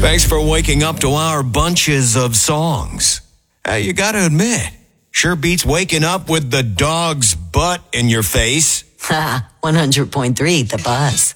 Thanks for waking up to our bunches of songs. You gotta admit, sure beats waking up with the dog's butt in your face. Ha, 100.3 The Buzz.